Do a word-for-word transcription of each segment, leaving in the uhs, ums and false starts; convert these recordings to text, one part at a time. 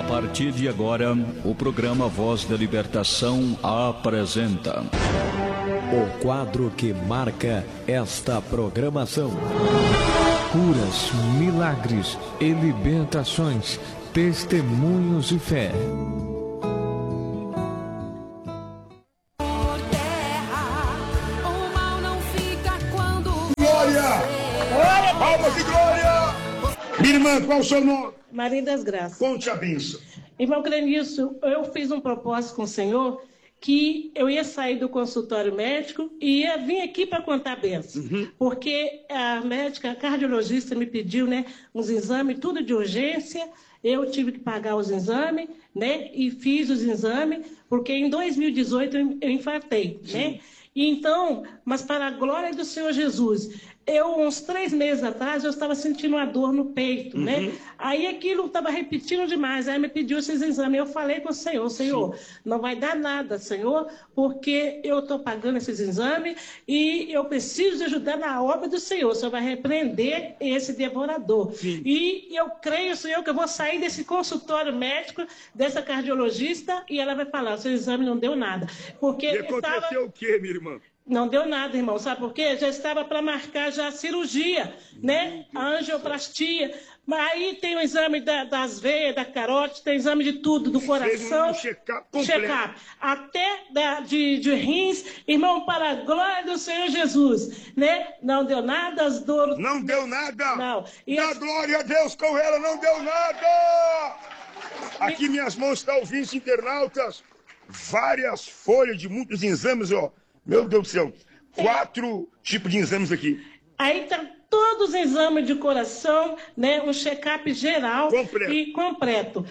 partir de agora, o programa Voz da Libertação apresenta o quadro que marca esta programação: curas, milagres e libertações, testemunhos de fé. Glória! Palmas de glória! Minha irmã, qual o seu nome? Maria das Graças. Conte a bênção. Irmão Clenilson, eu fiz um propósito com o Senhor que eu ia sair do consultório médico e ia vir aqui para contar a bênção. Uhum. Porque a médica, a cardiologista me pediu, né, uns exames, tudo de urgência. Eu tive que pagar os exames, né, e fiz os exames, porque em dois mil e dezoito eu infartei, Sim. né? Então, mas para a glória do Senhor Jesus, eu, uns três meses atrás, eu estava sentindo uma dor no peito, uhum. né? Aí aquilo estava repetindo demais, aí me pediu esses exames. Eu falei com o Senhor, Senhor, Sim. não vai dar nada, Senhor, porque eu estou pagando esses exames e eu preciso de ajudar na obra do Senhor. O Senhor vai repreender esse devorador. Sim. E eu creio, Senhor, que eu vou sair desse consultório médico, dessa cardiologista, e ela vai falar, seu exame não deu nada. Porque e aconteceu estava... o quê, minha irmã? Não deu nada, irmão. Sabe por quê? Já estava para marcar já a cirurgia, né? A angioplastia. Mas aí tem o exame da, das veias, da carótida, tem exame de tudo, do coração. Um check-up completo. Check-up. Até da, de, de rins. Irmão, para a glória do Senhor Jesus, né? Não deu nada, as dores... Não deu nada? Não. E a as... glória a Deus com ela, não deu nada! Aqui minhas mãos estão ouvindo, internautas, várias folhas de muitos exames, ó. Meu Deus do céu, quatro é. tipos de exames aqui. Aí tá todos os exames de coração, né, um check-up geral completo. e completo.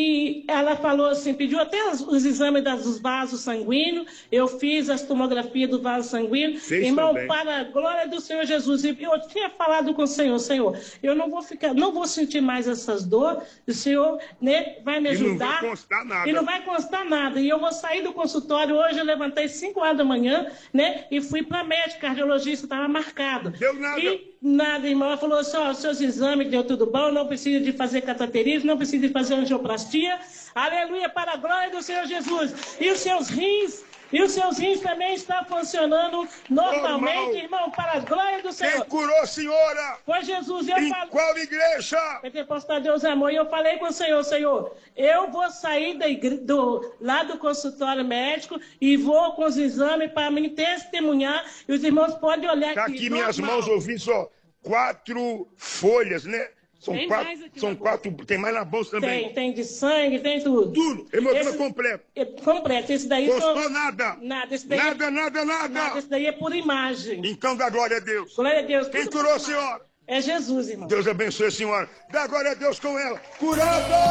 E ela falou assim, pediu até os, os exames das, dos vasos sanguíneos, eu fiz as tomografias do vaso sanguíneo. Fez Irmão, também. Para a glória do Senhor Jesus. E eu tinha falado com o Senhor, Senhor, eu não vou ficar, não vou sentir mais essas dores, o Senhor, né, vai me ajudar. E não vai constar nada. E não vai constar nada. E eu vou sair do consultório hoje, eu levantei cinco horas da manhã, né, e fui para a médica, cardiologista, estava marcado. Deu nada. E nada, irmão. Ela falou assim, ó, os seus exames deu tudo bom, não precisa de fazer cateterismo, não precisa de fazer angioplastia. Aleluia, para a glória do Senhor Jesus. E os seus rins, e os seus rins também estão funcionando normalmente, Normal. Irmão, para a glória do Senhor. Quem curou, senhora? Foi Jesus. Eu em falo... qual igreja? Pentecostal Deus Amor. E eu falei com o Senhor, Senhor, eu vou sair da igre... do... lá do consultório médico e vou com os exames para me testemunhar. E os irmãos podem olhar tá aqui. Está aqui normal. Minhas mãos ouvindo só quatro folhas, né? São tem quatro, são quatro, tem mais na bolsa também. Tem, tem de sangue, tem tudo. Tudo, hemograma completo. É, completo, esse daí... Custou só... nada. Nada, esse daí nada, é... nada, nada, nada. Esse daí é por imagem. Então dá glória a Deus. Glória a Deus. Quem curou a senhora? É Jesus, irmão. Deus abençoe a senhora. Dá glória a Deus com ela. Curada!